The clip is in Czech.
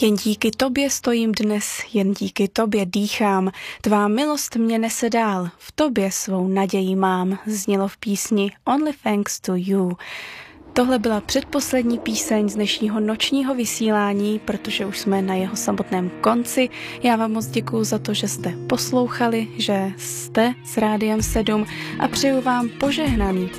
Jen díky tobě stojím dnes, jen díky tobě dýchám, tvá milost mě nese dál, v tobě svou naději mám, znělo v písni Only Thanks to You. Tohle byla předposlední píseň z dnešního nočního vysílání, protože už jsme na jeho samotném konci. Já vám moc děkuju za to, že jste poslouchali, že jste s Rádiem 7 a přeju vám požehnaný